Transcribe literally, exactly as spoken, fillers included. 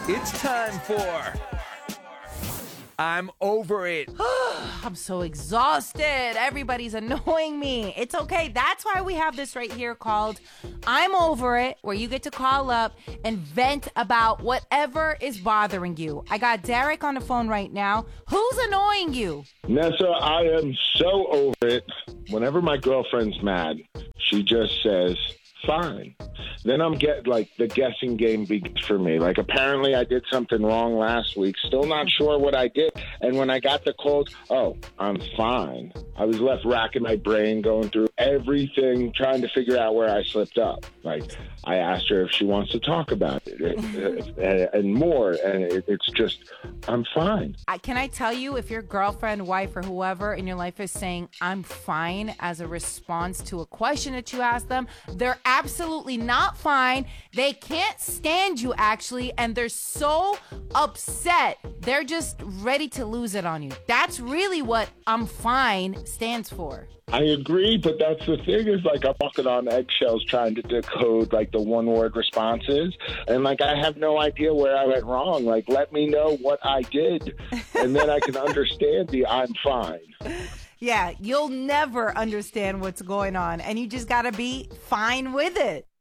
It's time for I'm Over It. I'm so exhausted. Everybody's annoying me. It's okay. That's why we have this right here called I'm Over It, where you get to call up and vent about whatever is bothering you. I got Derek on the phone right now. Who's annoying you? Nessa, I am so over it. Whenever my girlfriend's mad, she just says, fine. Then I'm get like the guessing game begins for me. Like apparently I did something wrong last week. Still not sure what I did. And when I got the cold, oh, I'm fine. I was left racking my brain, going through everything, trying to figure out where I slipped up. Like I asked her if she wants to talk about it and, and more. And it, it's just, I'm fine. I, can I tell you, if your girlfriend, wife, or whoever in your life is saying I'm fine as a response to a question that you ask them, they're absolutely not fine. They can't stand you, actually, and they're so upset. They're just ready to lose it on you. That's really what I'm fine stands for. I agree, but that's the thing is, like, I'm walking on eggshells trying to decode, like, the one-word responses, and, like, I have no idea where I went wrong. Like, let me know what I did, and then I can understand the I'm fine. Yeah, you'll never understand what's going on, and you just gotta be fine with it.